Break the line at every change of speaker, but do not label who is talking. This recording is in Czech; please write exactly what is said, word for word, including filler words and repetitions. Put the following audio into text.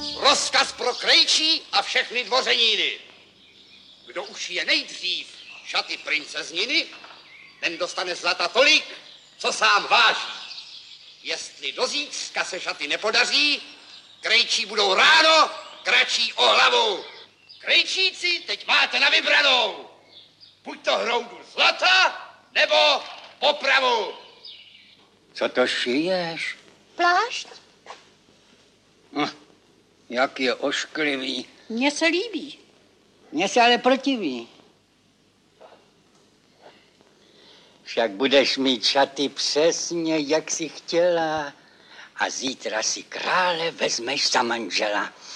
Rozkaz pro krejčí a všechny dvořeníny. Kdo ušije nejdřív šaty princezniny, ten dostane zlata tolik, co sám váží. Jestli do zítřka se šaty nepodaří, krejčí budou ráno kratší o hlavu. Krejčíci teď máte na vybranou. Buď to hroudu zlata, nebo popravu.
Co to šiješ?
Plášť?
Hm, jak je ošklivý.
Mně se líbí.
Mně se ale protiví. Však budeš mít šaty přesně, jak jsi chtěla. A zítra si krále vezmeš za manžela.